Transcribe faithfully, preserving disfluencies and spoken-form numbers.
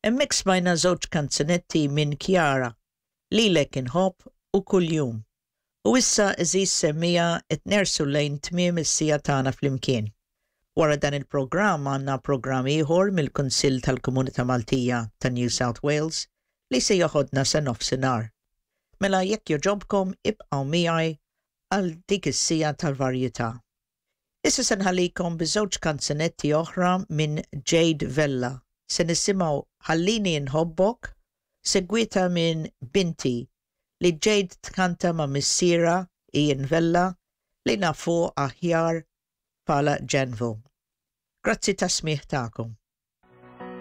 Hemmhekk smajna żewġ kanzunetti minn Chiara, Lilek inħobb u Kuljum. U issa eżis semmija qed nersu lejn tmiem is-sija tagħna flimkien. Wara dan il-programm għandna programm ieħor mill-Kunsill tal-Komunità Maltija ta' New South Wales li se joħodna sa nofsinhar. Mela jekk joġobkom ibqgħu miegħi għal dik is-sija tal-varjetà. Issa se nħallikom biżewġ kanzunetti oħra minn Jade Vella. Se nisimgħu Ħallini nħobbok, segwita minn Binti li Jade tkanta ma' missiera Ian Vella li nafu aħjar bħala Janvo. Grazzi ta' smieħ tagħkom.